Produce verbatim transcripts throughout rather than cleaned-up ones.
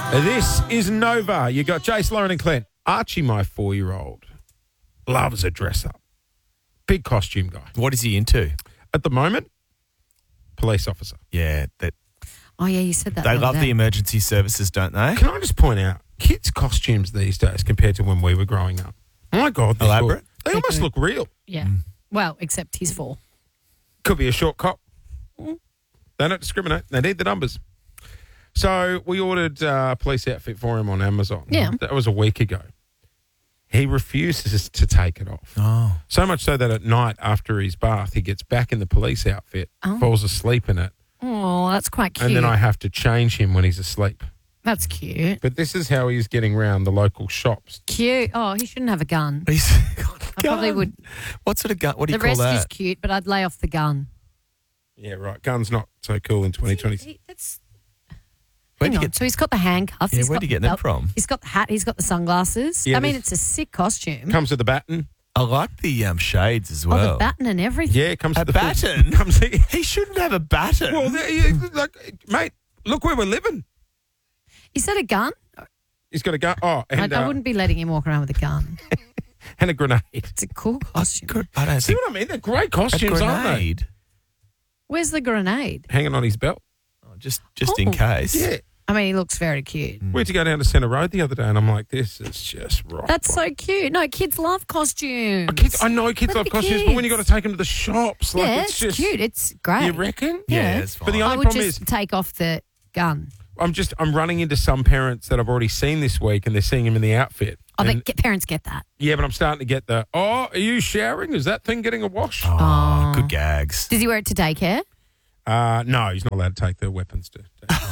This is Nova. You got Jace, Lauren and Clint. Archie, my four-year-old, loves a dress-up. Big costume guy. What is he into? At the moment, police officer. Yeah, that Oh, yeah, you said that. they the other love day. the emergency services, don't they? Can I just point out, kids' costumes these days compared to when we were growing up, my God, they're Elaborate? good. They almost look real. Yeah. Well, except he's four. Could be a short cop. They don't discriminate. They need the numbers. So we ordered uh, a police outfit for him on Amazon. Yeah. That was a week ago. He refuses to take it off. Oh. So much so that at night after his bath, he gets back in the police outfit, Oh. falls asleep in it, Oh, that's quite cute. and then I have to change him when he's asleep. That's cute. But this is how he's getting round the local shops. Cute. Oh, he shouldn't have a gun. He's got a I probably gun. would. What sort of gun? What do The you call rest that? is cute, but I'd lay off the gun. Yeah, right. Gun's not so cool in twenty twenty. He- That's. Where'd Hang you on. get- So he's got the handcuffs. Yeah, he's where'd got you get the them belt, from? He's got the hat. He's got the sunglasses. Yeah, I mean, this- it's a sick costume. Comes with a baton. I like the um, shades as Oh, well. the baton and everything. Yeah, it comes A with the full- baton? Comes He shouldn't have a baton. well, there you, like, mate, look where we're living. Is that a gun? He's got a gun. Oh, and, I, I uh, wouldn't be letting him walk around with a gun. and a grenade. It's a cool costume. Good. I don't See think what I mean? They're great a costumes, aren't they? grenade. Where's the grenade? Hanging on his belt. Oh, just just in Oh. case. Yeah. I mean, he looks very cute. We had to go down to Centre Road the other day, and I'm like, this is just rock. That's so cute. No, kids love costumes. Kids, I know kids Look love at the costumes, but when you got kids. to take them to the shops, like yeah, it's, it's, just cute. It's great. You reckon? Yeah, Yeah. it's fine. But the I only would problem just is, take off the gun. I'm just I'm running into some parents that I've already seen this week, and they're seeing him in the outfit. Oh, And- but get, parents get that. yeah, but I'm starting to get the. Oh, are you showering? Is that thing getting a wash? Oh, Oh. good gags. Does he wear it to daycare? Uh, no, he's not allowed to take the weapons to. to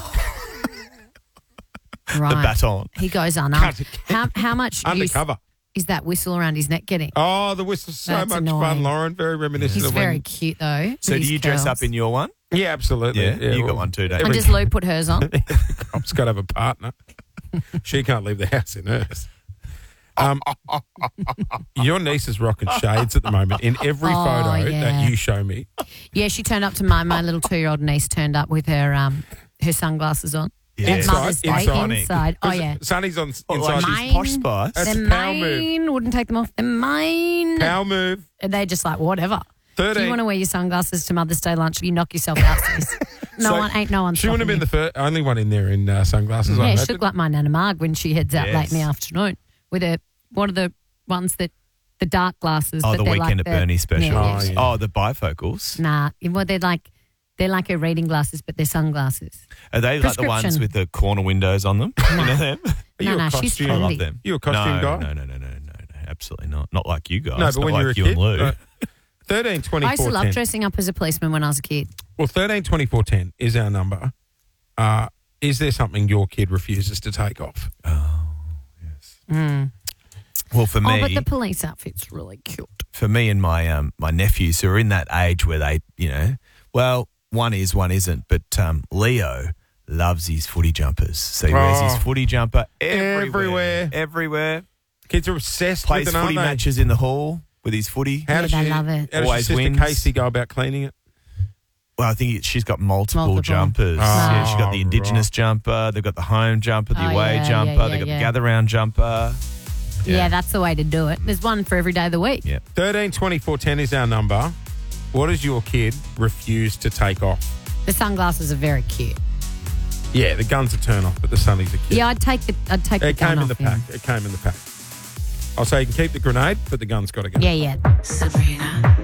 Right. The baton. He goes unarmed. Cut- How, how much use undercover. is that whistle around his neck getting? Oh, the whistle's so That's much annoying. fun, Lauren. Very reminiscent He's of very when. cute, though. So with do his you dress curls. up in your one? Yeah, absolutely. Yeah, you well, got one too, don't And you? does Lou put hers on? Cop's got to have a partner. She can't leave the house in hers. Um, your niece is rocking shades at the moment in every Oh, photo yeah. that you show me. Yeah, she turned up to my my little two year old niece turned up with her um her sunglasses on. Yeah. At Inside, Mother's Day inside. inside. Oh yeah. Sonny's on Oh, inside. like Mine- she's posh spice. That's They're a power move. mine. Wouldn't take them off. They're mine. Power move. And they're just like, whatever. Do thirteen. you want to wear your sunglasses to Mother's Day lunch? You knock yourself out, sis. No So, one, ain't no one. She wouldn't have been the first, only one in there in uh, sunglasses. I Yeah, she imagine. looked like my Nana Marg when she heads out late Yes. in the afternoon with her. What are the ones that the dark glasses? Oh, but the they're Weekend like at the- Bernie special. Yeah, Oh, yeah. yeah. Oh, the bifocals. Nah, well they're like they're like her reading glasses, but they're sunglasses. Are they like the ones Prescription. with the corner windows on them? You know them? Are you No, a no, she's costume? I love trendy. them. You a costume no, guy? No, no, no, no, no, no, absolutely not. Not like you guys. No, but not when like you're a you kid. and Lou. uh, thirteen, twenty, I used to four, love ten. dressing up as a policeman when I was a kid. Well, thirteen, twenty-four, ten is our number. Uh, is there something your kid refuses to take off? Mm. Well, for me, Oh, but the police outfit's really cute. for me and my um my nephews who are in that age where they, you know, well, one is, one isn't, but um, Leo loves his footy jumpers. So he wears his Oh. footy jumper everywhere. Everywhere. Everywhere. Kids are obsessed Plays with it, aren't footy they? matches in the hall with his footy. How Yeah, does they she, love it. How does Always your sister wins. Casey go about cleaning it? Well, I think she's got multiple, Multiple. jumpers. Oh, yeah, she's got the Indigenous right. jumper. They've got the home jumper, the Oh, away yeah, jumper. yeah, yeah, they've got yeah. the gather round jumper. Yeah. that's the way to do it. There's one for every day of the week. Yeah. thirteen, twenty-four, ten is our number. What does your kid refuse to take off? The sunglasses are very cute. Yeah, the gun's a turn off, but the Sonny's a kid. Yeah, I'd take the I'd take the It gun came in off the him. pack. It came in the pack. I'll say you can keep the grenade, but the gun's got to go. Yeah, yeah. Sabrina,